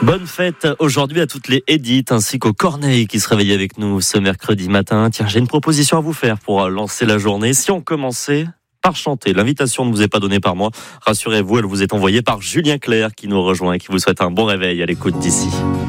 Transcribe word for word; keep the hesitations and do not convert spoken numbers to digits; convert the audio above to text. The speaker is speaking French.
Bonne fête aujourd'hui à toutes les Édith ainsi qu'aux Corneilles qui se réveillent avec nous ce mercredi matin. Tiens, j'ai une proposition à vous faire pour lancer la journée. Si on commençait par chanter, l'invitation ne vous est pas donnée par moi. Rassurez-vous, elle vous est envoyée par Julien Clerc qui nous rejoint et qui vous souhaite un bon réveil à l'écoute d'ici.